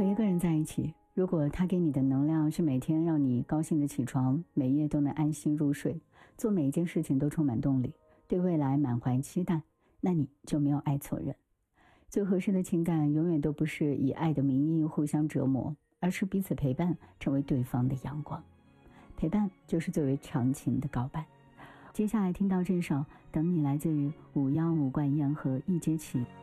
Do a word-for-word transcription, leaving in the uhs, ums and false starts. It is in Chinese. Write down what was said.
和一个人在一起，如果他给你的能量是每天让你高兴的起床，每夜都能安心入睡，做每一件事情都充满动力，对未来满怀期待，那你就没有爱错人。最合适的情感永远都不是以爱的名义互相折磨，而是彼此陪伴，成为对方的阳光。陪伴就是最为长情的告白。接下来听到这首《等你》，来自于五幺五冠燕和易阶起。